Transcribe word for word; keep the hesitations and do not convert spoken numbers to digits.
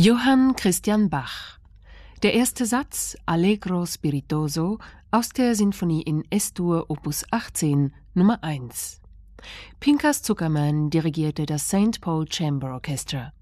Johann Christian Bach. Der erste Satz Allegro spiritoso aus der Sinfonie in Es-Dur Opus achtzehn, Nummer eins. Pinkas Zuckerman dirigierte das Saint Paul Chamber Orchestra.